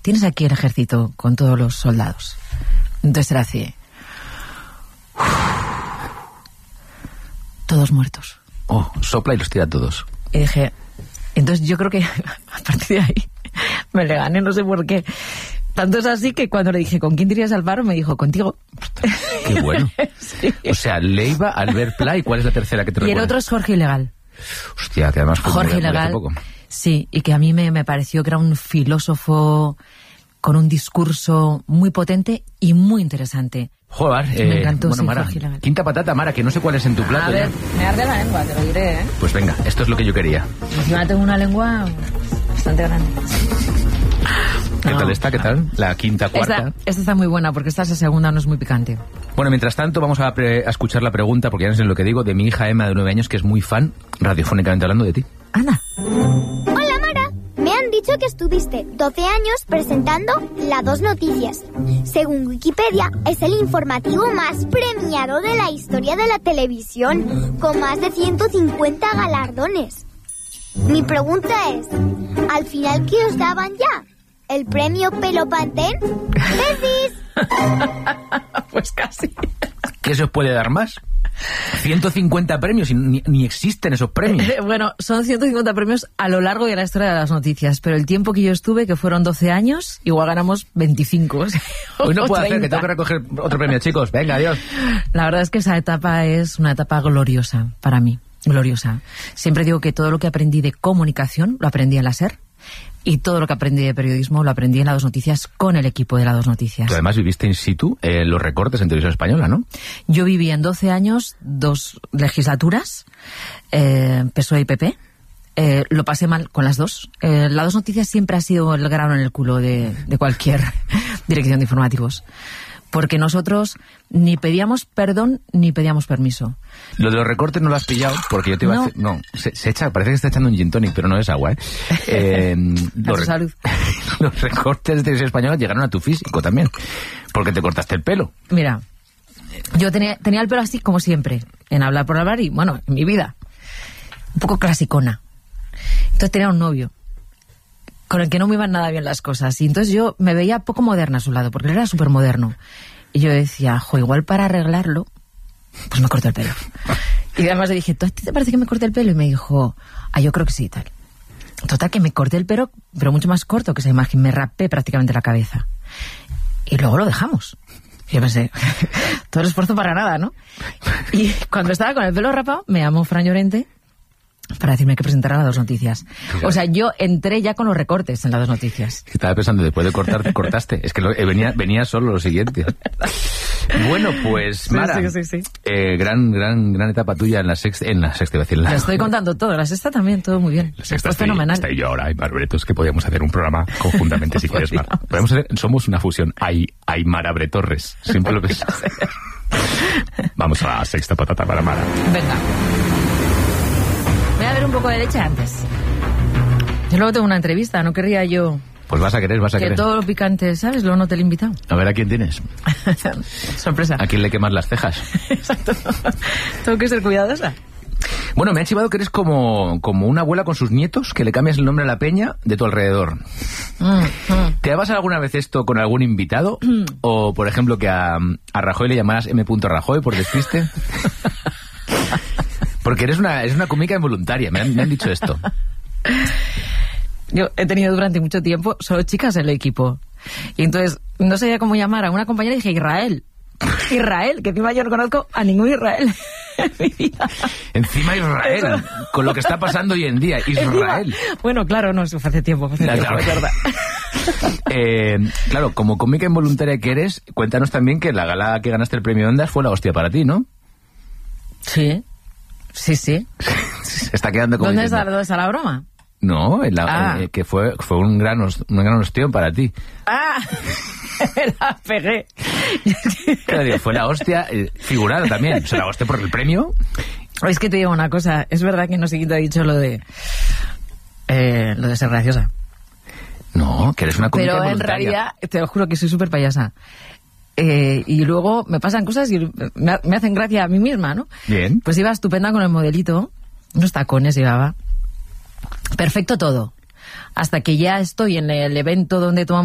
tienes aquí el ejército con todos los soldados. Entonces era así. Todos muertos. Oh, sopla y los tira todos. Y dije, entonces yo creo que a partir de ahí me le gané, no sé por qué. Tanto es así que cuando le dije, ¿con quién te irías al paro? Me dijo, contigo. Qué bueno. Sí. O sea, Leiva, Albert Pla, ¿y cuál es la tercera que te recuerda? Y el otro es Jorge Ilegal. Hostia, que además fue Jorge muy hace Ilegal, poco. sí, y que a mí me pareció que era un filósofo con un discurso muy potente y muy interesante. Joder, me encantó, bueno, sí, Mara, Jorge Ilegal. quinta patata, Mara, que no sé cuál es en tu plato. A ver, ya. me arde la lengua, te lo diré, ¿eh? Pues venga, esto es lo que yo quería. Encima tengo una lengua bastante grande. ¿Qué tal está? ¿Qué tal? La quinta, cuarta. Esta está muy buena porque esta es la segunda, no es muy picante. Bueno, mientras tanto vamos a escuchar la pregunta, porque ya no sé lo que digo, de mi hija Emma de 9 años, que es muy fan, radiofónicamente hablando, de ti. Anda. Hola, Mara. Me han dicho que estuviste 12 años presentando La Dos Noticias. Según Wikipedia, es el informativo más premiado de la historia de la televisión, con más de 150 galardones. Mi pregunta es, ¿al final qué os daban ya? ¿El premio Pelo Pantén? ¡Besis! Pues casi. ¿Qué se os puede dar más? 150 premios y ni existen esos premios. Bueno, son 150 premios a lo largo de la historia de las noticias, pero el tiempo que yo estuve, que fueron 12 años, igual ganamos 25. Hoy no puedo hacer, que tengo que recoger otro premio, chicos. Venga, adiós. La verdad es que esa etapa es una etapa gloriosa para mí, gloriosa. Siempre digo que todo lo que aprendí de comunicación lo aprendí en la SER. Y todo lo que aprendí de periodismo lo aprendí en La Dos Noticias con el equipo de La Dos Noticias. Tú además viviste in situ los recortes en Televisión Española, ¿no? Yo viví en 12 años 2 legislaturas, PSOE y PP. Lo pasé mal con las dos. La Dos Noticias siempre ha sido el grano en el culo de cualquier dirección de informativos. Porque nosotros ni pedíamos perdón ni pedíamos permiso. Lo de los recortes no lo has pillado, porque yo te iba a decir... No, se echa, parece que está echando un gin tonic, pero no es agua, ¿eh? Salud. Los recortes de Televisión Española llegaron a tu físico también, porque te cortaste el pelo. Mira, yo tenía el pelo así como siempre, en hablar por hablar y, bueno, en mi vida. Un poco clasicona. Entonces tenía un novio con el que no me iban nada bien las cosas. Y entonces yo me veía poco moderna a su lado, porque él era súper moderno. Y yo decía, igual para arreglarlo, pues me corto el pelo. Y además le dije, ¿a ti te parece que me corte el pelo? Y me dijo, yo creo que sí, tal. Total, que me corté el pelo, pero mucho más corto que esa imagen. Me rapé prácticamente la cabeza. Y luego lo dejamos. Y yo pensé, todo el esfuerzo para nada, ¿no? Y cuando estaba con el pelo rapado, me llamó Fran Llorente para decirme que presentara Las Dos Noticias. O sea, yo entré ya con los recortes en Las Dos Noticias. Estaba pensando, después de cortarte, cortaste. Es que venía solo lo siguiente. Bueno, pues, Mara, sí. gran etapa tuya en la sexta, iba a decir. Lo estoy contando todo, la sexta también, todo muy bien. La sexta es fenomenal. Está yo ahora, Aymar Bretos, que podríamos hacer un programa conjuntamente si quieres, Mar. Somos una fusión, Aymar Abre Torres. Siempre lo ves. Vamos a la sexta patata para Mara. Venga. Voy a ver un poco de leche antes. Yo luego tengo una entrevista, no querría yo... Pues vas a querer. Que todo lo picante, ¿sabes? Luego no te lo he invitado. A ver, ¿a quién tienes? Sorpresa. ¿A quién le quemas las cejas? Exacto. Tengo que ser cuidadosa. Bueno, me ha chivado que eres como una abuela con sus nietos, que le cambias el nombre a la peña de tu alrededor. ¿Te ha pasado alguna vez esto con algún invitado? O, por ejemplo, que a Rajoy le llamaras M. Rajoy por despiste. Porque es una cómica involuntaria, me han dicho esto. Yo he tenido durante mucho tiempo solo chicas en el equipo. Y entonces no sabía cómo llamar a una compañera y dije Israel, que encima yo no conozco a ningún Israel en mi vida. Encima Israel, con lo que está pasando hoy en día, Israel. Encima, bueno, claro, no, eso fue hace tiempo, claro. Es verdad. Claro, como cómica involuntaria que eres, cuéntanos también que la gala que ganaste el premio Ondas fue la hostia para ti, ¿no? Sí. Se está quedando como... ¿Dónde está la broma? No, que fue un gran ostión para ti. Me la pegué. Claro, fue la hostia figurada también. Se la hostia por el premio. Es que te digo una cosa, es verdad que no sé quién te ha dicho lo de ser graciosa. No, que eres una cómica Pero en realidad, te lo juro que soy súper payasa. Y luego me pasan cosas y me hacen gracia a mí misma, ¿no? Bien. Pues iba estupenda con el modelito, unos tacones llevaba. Perfecto todo. Hasta que ya estoy en el evento donde tomamos